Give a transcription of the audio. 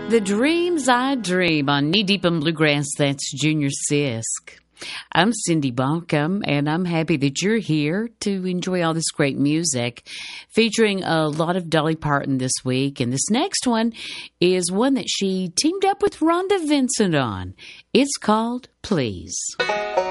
The Dreams I Dream on Knee Deep in Bluegrass, that's Junior Sisk. I'm Cindy Bonkham, and I'm happy that you're here to enjoy all this great music, featuring a lot of Dolly Parton this week. And this next one is one that she teamed up with Rhonda Vincent on. It's called Please.